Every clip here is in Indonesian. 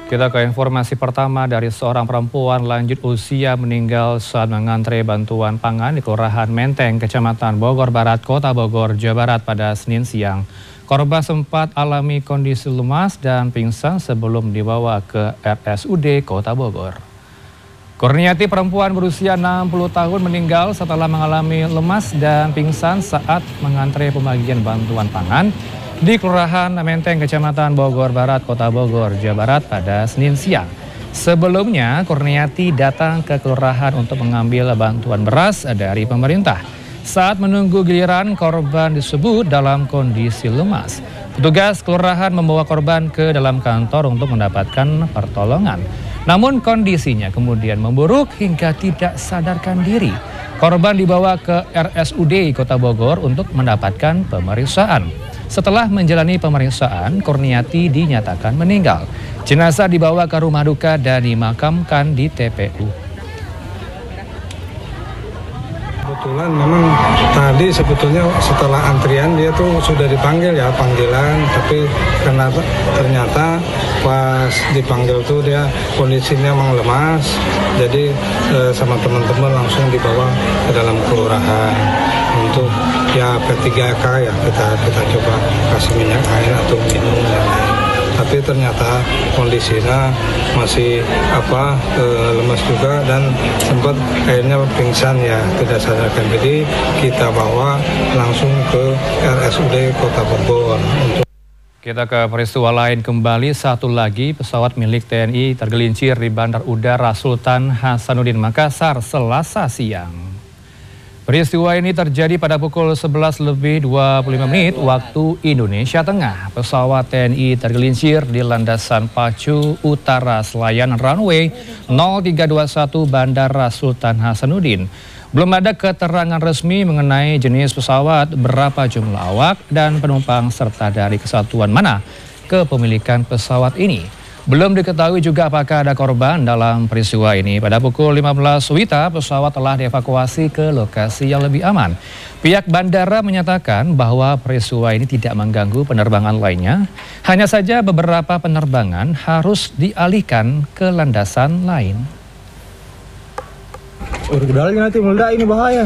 Kita ke informasi pertama dari seorang perempuan lanjut usia meninggal saat mengantre bantuan pangan di Kelurahan Menteng, Kecamatan Bogor Barat, Kota Bogor, Jawa Barat pada Senin siang. Korban sempat alami kondisi lemas dan pingsan sebelum dibawa ke RSUD Kota Bogor. Kurniati, perempuan berusia 60 tahun, meninggal setelah mengalami lemas dan pingsan saat mengantre pembagian bantuan pangan di Kelurahan Menteng, Kecamatan Bogor Barat, Kota Bogor, Jawa Barat pada Senin siang. Sebelumnya, Kurniati datang ke kelurahan untuk mengambil bantuan beras dari pemerintah. Saat menunggu giliran, korban disebut dalam kondisi lemas. Petugas kelurahan membawa korban ke dalam kantor untuk mendapatkan pertolongan. Namun kondisinya kemudian memburuk hingga tidak sadarkan diri. Korban dibawa ke RSUD Kota Bogor untuk mendapatkan pemeriksaan. Setelah menjalani pemeriksaan, Kurniati dinyatakan meninggal. Jenazah dibawa ke rumah duka dan dimakamkan di TPU. Kebetulan memang tadi sebetulnya setelah antrian dia tuh sudah dipanggil ya, panggilan, tapi ternyata pas dipanggil tuh dia kondisinya memang lemas, jadi sama teman-teman langsung dibawa ke dalam kelurahan untuk ya P3K ya, kita coba kasih minyak air atau minum dan lain. Tapi ternyata kondisinya masih lemas juga dan sempat akhirnya pingsan ya, tidak sadarkan diri. Kita bawa langsung ke RSUD Kota Bogor. Kita ke peristiwa lain kembali, satu lagi pesawat milik TNI tergelincir di Bandar Udara Sultan Hasanuddin Makassar Selasa siang. Peristiwa ini terjadi pada pukul 11.25 waktu Indonesia Tengah. Pesawat TNI tergelincir di landasan pacu utara Selayar runway 0321 Bandara Sultan Hasanuddin. Belum ada keterangan resmi mengenai jenis pesawat, berapa jumlah awak dan penumpang serta dari kesatuan mana kepemilikan pesawat ini. Belum diketahui juga apakah ada korban dalam peristiwa ini. Pada pukul 15 WITA, pesawat telah dievakuasi ke lokasi yang lebih aman. Pihak bandara menyatakan bahwa peristiwa ini tidak mengganggu penerbangan lainnya. Hanya saja beberapa penerbangan harus dialihkan ke landasan lain. Nanti meledak, ini bahaya.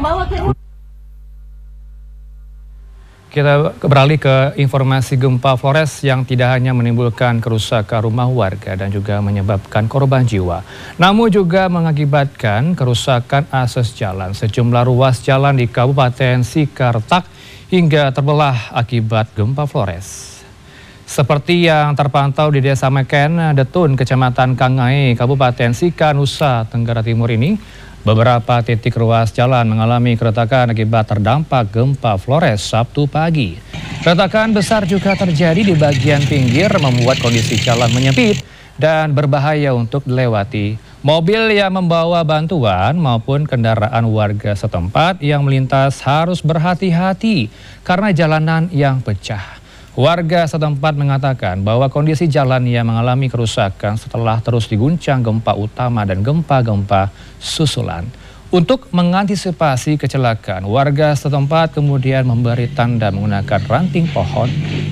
Kita beralih ke informasi gempa Flores yang tidak hanya menimbulkan kerusakan rumah warga dan juga menyebabkan korban jiwa, namun juga mengakibatkan kerusakan akses jalan. Sejumlah ruas jalan di Kabupaten Sikartak hingga terbelah akibat gempa Flores. Seperti yang terpantau di Desa Meken, Detun, Kecamatan Kangai, Kabupaten Sika, Nusa Tenggara Timur ini, beberapa titik ruas jalan mengalami keretakan akibat terdampak gempa Flores Sabtu pagi. Keretakan besar juga terjadi di bagian pinggir, membuat kondisi jalan menyempit dan berbahaya untuk dilewati. Mobil yang membawa bantuan maupun kendaraan warga setempat yang melintas harus berhati-hati karena jalanan yang pecah. Warga setempat mengatakan bahwa kondisi jalan yang mengalami kerusakan setelah terus diguncang gempa utama dan gempa-gempa susulan. Untuk mengantisipasi kecelakaan, warga setempat kemudian memberi tanda menggunakan ranting pohon.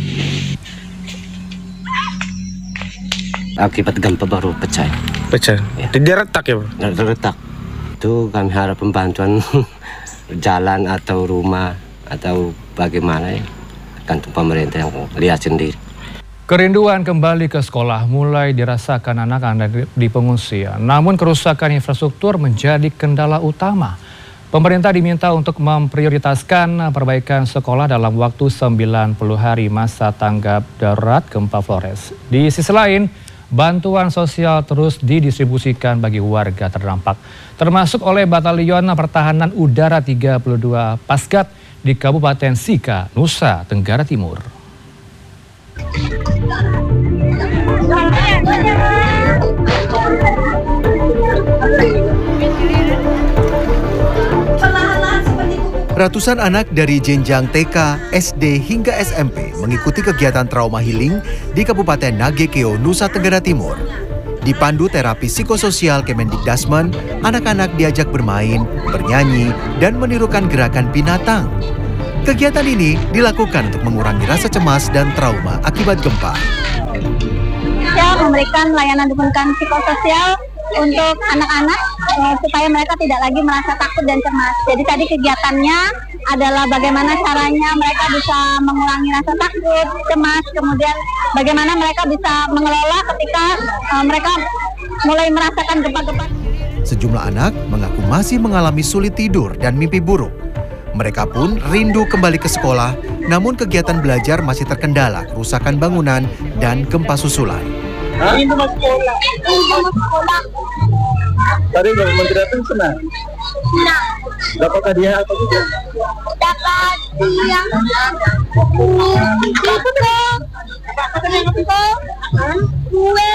Akibat gempa baru pecah. Pecah? Ya. Dia retak ya? Retak. Itu kami harap bantuan jalan atau rumah atau bagaimana ya. Kantung pemerintah yang lihat sendiri. Kerinduan kembali ke sekolah mulai dirasakan anak-anak di pengungsian. Namun kerusakan infrastruktur menjadi kendala utama. Pemerintah diminta untuk memprioritaskan perbaikan sekolah dalam waktu 90 hari masa tanggap darurat gempa Flores. Di sisi lain, bantuan sosial terus didistribusikan bagi warga terdampak, termasuk oleh Batalion Pertahanan Udara 32 Pasgat di Kabupaten Sika, Nusa Tenggara Timur. Ratusan anak dari jenjang TK, SD hingga SMP mengikuti kegiatan trauma healing di Kabupaten Nagekeo, Nusa Tenggara Timur. Dipandu terapi psikososial Kemendikdasmen, anak-anak diajak bermain, bernyanyi, dan menirukan gerakan binatang. Kegiatan ini dilakukan untuk mengurangi rasa cemas dan trauma akibat gempa. psikososial, memberikan layanan dukungan psikososial untuk anak-anak supaya mereka tidak lagi merasa takut dan cemas. Jadi tadi kegiatannya adalah bagaimana caranya mereka bisa mengurangi rasa takut, cemas, kemudian bagaimana mereka bisa mengelola ketika mereka mulai merasakan gempa-gempa. Sejumlah anak mengaku masih mengalami sulit tidur dan mimpi buruk. Mereka pun rindu kembali ke sekolah, namun kegiatan belajar masih terkendala kerusakan bangunan dan gempa susulan. Rindu masuk sekolah. Tadi Menteri Datang senang? Senang. Dapat hadiah apa juga? Dapat yang kue,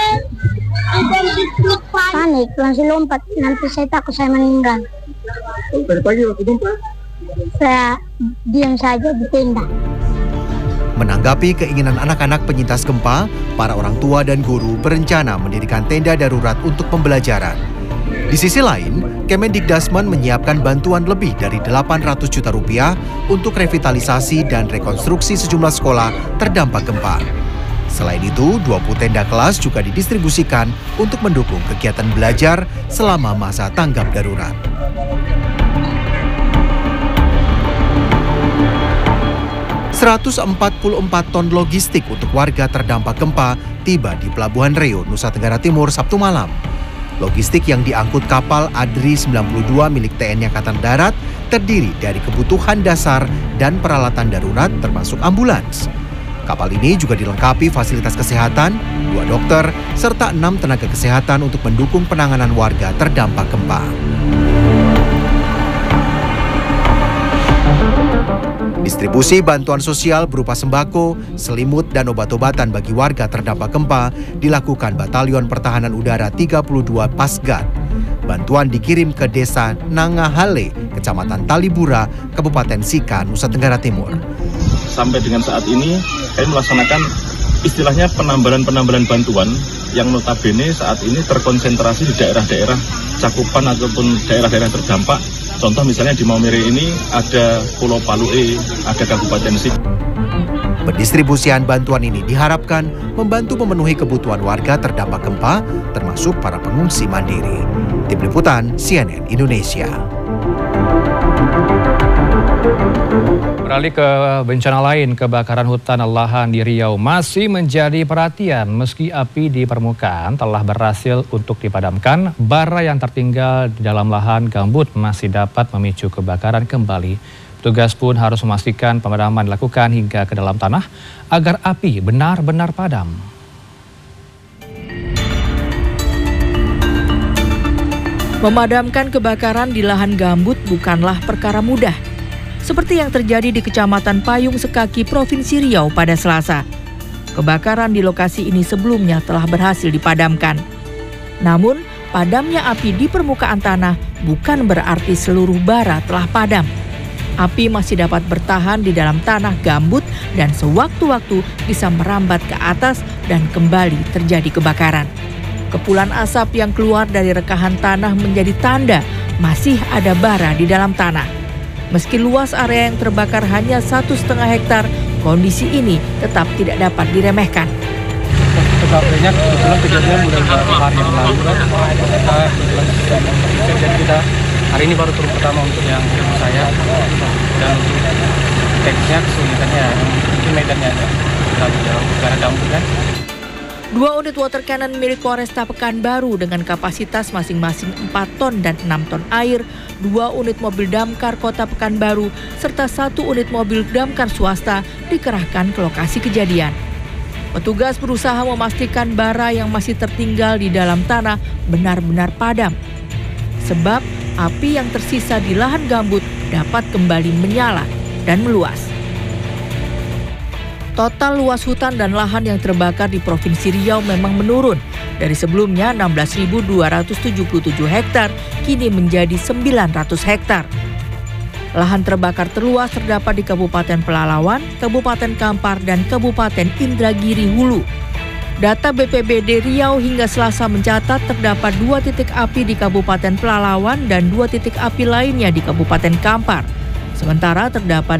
panik, langsung lompat, nanti saya takut saya meninggal. Dari pagi waktu gempa? Saya diam saja di tenda. Menanggapi keinginan anak-anak penyintas gempa, para orang tua dan guru berencana mendirikan tenda darurat untuk pembelajaran. Di sisi lain, Kemendikdasmen menyiapkan bantuan lebih dari 800 juta rupiah untuk revitalisasi dan rekonstruksi sejumlah sekolah terdampak gempa. Selain itu, 20 tenda kelas juga didistribusikan untuk mendukung kegiatan belajar selama masa tanggap darurat. ...144 ton logistik untuk warga terdampak gempa tiba di Pelabuhan Reo, Nusa Tenggara Timur, Sabtu malam. Logistik yang diangkut kapal Adri 92 milik TNI Angkatan Darat terdiri dari kebutuhan dasar dan peralatan darurat termasuk ambulans. Kapal ini juga dilengkapi fasilitas kesehatan, 2 dokter, serta 6 tenaga kesehatan untuk mendukung penanganan warga terdampak gempa. Distribusi bantuan sosial berupa sembako, selimut, dan obat-obatan bagi warga terdampak gempa dilakukan Batalion Pertahanan Udara 32 Pasgat. Bantuan dikirim ke Desa Nangahale, Kecamatan Talibura, Kabupaten Sika, Nusa Tenggara Timur. Sampai dengan saat ini, kami melaksanakan istilahnya penambalan bantuan yang notabene saat ini terkonsentrasi di daerah-daerah cakupan ataupun daerah-daerah terdampak. Contoh misalnya di Maumere ini ada Pulau Palue, ada Kabupaten Sik. Pendistribusian bantuan ini diharapkan membantu memenuhi kebutuhan warga terdampak gempa, termasuk para pengungsi mandiri. Tim Liputan CNN Indonesia. Beralih ke bencana lain, kebakaran hutan lahan di Riau masih menjadi perhatian. Meski api di permukaan telah berhasil untuk dipadamkan, bara yang tertinggal di dalam lahan gambut masih dapat memicu kebakaran kembali. Petugas pun harus memastikan pemadaman dilakukan hingga ke dalam tanah agar api benar-benar padam. Memadamkan kebakaran di lahan gambut bukanlah perkara mudah. Seperti yang terjadi di Kecamatan Payung Sekaki, Provinsi Riau pada Selasa. Kebakaran di lokasi ini sebelumnya telah berhasil dipadamkan. Namun, padamnya api di permukaan tanah bukan berarti seluruh bara telah padam. Api masih dapat bertahan di dalam tanah gambut dan sewaktu-waktu bisa merambat ke atas dan kembali terjadi kebakaran. Kepulan asap yang keluar dari rekahan tanah menjadi tanda masih ada bara di dalam tanah. Meski luas area yang terbakar hanya 1,5 hektar, kondisi ini tetap tidak dapat diremehkan. Kebakarnya kebetulan kejadian beberapa hari yang lalu kita hari ini baru turun pertama untuk yang rumah saya, dan teknisnya kesulitannya mungkin medannya ada terlalu jauh karena gambut kan. 2 unit water cannon milik Polresta Pekanbaru dengan kapasitas masing-masing 4 ton dan 6 ton air, 2 unit mobil damkar Kota Pekanbaru, serta 1 unit mobil damkar swasta dikerahkan ke lokasi kejadian. Petugas berusaha memastikan bara yang masih tertinggal di dalam tanah benar-benar padam. Sebab api yang tersisa di lahan gambut dapat kembali menyala dan meluas. Total luas hutan dan lahan yang terbakar di Provinsi Riau memang menurun. Dari sebelumnya 16.277 hektar, kini menjadi 900 hektar. Lahan terbakar terluas terdapat di Kabupaten Pelalawan, Kabupaten Kampar, dan Kabupaten Indragiri Hulu. Data BPBD Riau hingga Selasa mencatat terdapat 2 titik api di Kabupaten Pelalawan dan 2 titik api lainnya di Kabupaten Kampar. Sementara terdapat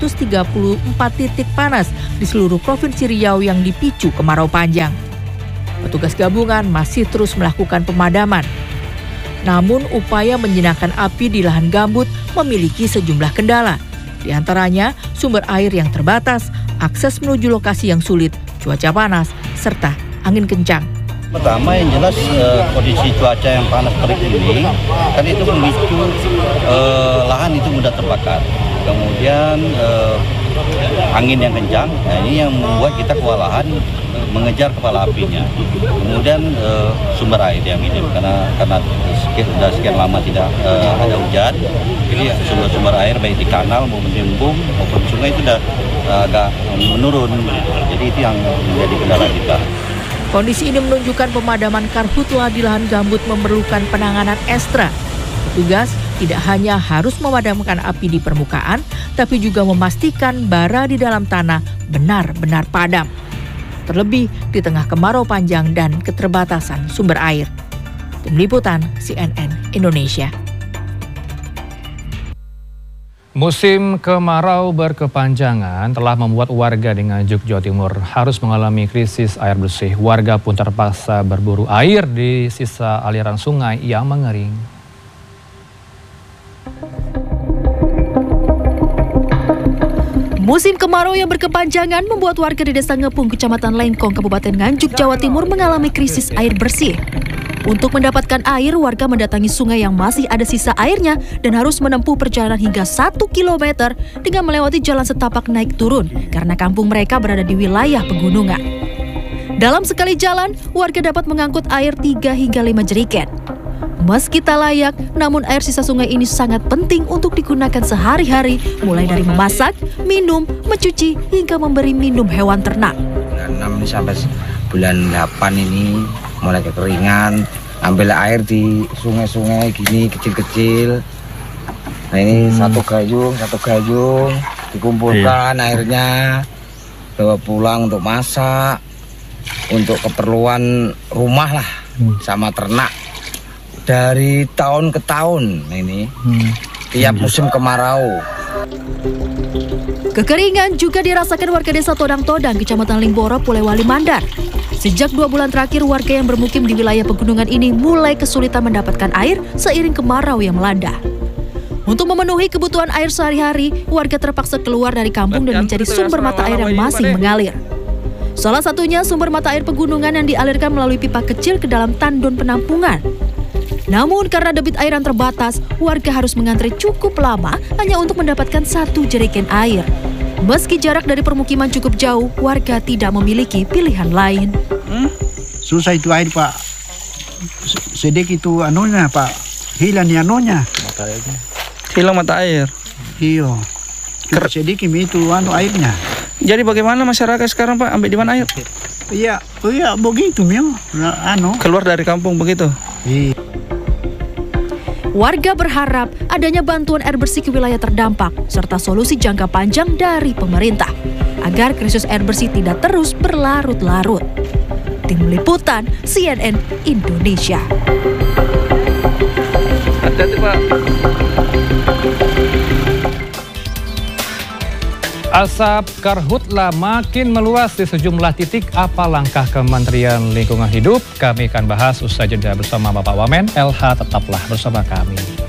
234 titik panas di seluruh Provinsi Riau yang dipicu kemarau panjang. Petugas gabungan masih terus melakukan pemadaman. Namun upaya menjinakkan api di lahan gambut memiliki sejumlah kendala. Di antaranya sumber air yang terbatas, akses menuju lokasi yang sulit, cuaca panas, serta angin kencang. Pertama yang jelas kondisi cuaca yang panas terik ini kan itu memicu lahan itu mudah terbakar. Kemudian angin yang kencang, nah ini yang membuat kita kewalahan mengejar kepala apinya. Kemudian sumber air yang minim karena sudah sekian lama tidak ada hujan, jadi sumber air baik di kanal maupun di embung maupun sungai itu sudah agak menurun. Jadi itu yang menjadi kendala kita. Kondisi ini menunjukkan pemadaman karhutla di lahan gambut memerlukan penanganan ekstra. Petugas tidak hanya harus memadamkan api di permukaan, tapi juga memastikan bara di dalam tanah benar-benar padam. Terlebih di tengah kemarau panjang dan keterbatasan sumber air. Tim Liputan CNN Indonesia. Musim kemarau berkepanjangan telah membuat warga di Nganjuk, Jawa Timur harus mengalami krisis air bersih. Warga pun terpaksa berburu air di sisa aliran sungai yang mengering. Musim kemarau yang berkepanjangan membuat warga di Desa Ngepung, Kecamatan Lengkong, Kabupaten Nganjuk, Jawa Timur mengalami krisis air bersih. Untuk mendapatkan air, warga mendatangi sungai yang masih ada sisa airnya dan harus menempuh perjalanan hingga 1 km dengan melewati jalan setapak naik turun karena kampung mereka berada di wilayah pegunungan. Dalam sekali jalan, warga dapat mengangkut air 3 hingga 5 jerigen. Meski tak layak, namun air sisa sungai ini sangat penting untuk digunakan sehari-hari, mulai dari memasak, minum, mencuci, hingga memberi minum hewan ternak. Bulan 6 sampai bulan 8 ini mulai kekeringan, ambil air di sungai-sungai gini kecil-kecil. Nah ini satu gayung dikumpulkan airnya, bawa pulang untuk masak, untuk keperluan rumah lah, sama ternak. Dari tahun ke tahun ini, tiap musim kemarau. Kekeringan juga dirasakan warga Desa Todang-Todang, Kecamatan Limboro, Polewali Mandar. Sejak 2 bulan terakhir, warga yang bermukim di wilayah pegunungan ini mulai kesulitan mendapatkan air seiring kemarau yang melanda. Untuk memenuhi kebutuhan air sehari-hari, warga terpaksa keluar dari kampung dan mencari sumber mata air yang masih mengalir. Salah satunya sumber mata air pegunungan yang dialirkan melalui pipa kecil ke dalam tandon penampungan. Namun karena debit air yang terbatas, warga harus mengantri cukup lama hanya untuk mendapatkan 1 jerigen air. Meski jarak dari permukiman cukup jauh, warga tidak memiliki pilihan lain. Susah itu air, Pak. Sedikit itu anunya, Pak. Hilang ya anunya. Hilang mata air. Iya. Sedikit itu airnya. Jadi bagaimana masyarakat sekarang, Pak? Ambil di mana air? Iya, begitu memang. Keluar dari kampung begitu. Iya. Warga berharap adanya bantuan air bersih ke wilayah terdampak serta solusi jangka panjang dari pemerintah agar krisis air bersih tidak terus berlarut-larut. Tim Liputan CNN Indonesia. Hati-hati, Pak. Asap karhutla makin meluas di sejumlah titik. Apa langkah Kementerian Lingkungan Hidup? Kami akan bahas usai jeda bersama Bapak Wamen LH. Tetaplah bersama kami.